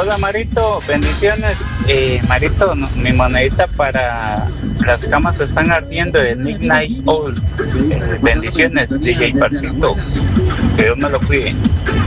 Hola Marito, bendiciones. Marito, mi monedita para las camas están ardiendo de Midnight Oil. Bendiciones, DJ Parcito. Que Dios me lo cuide.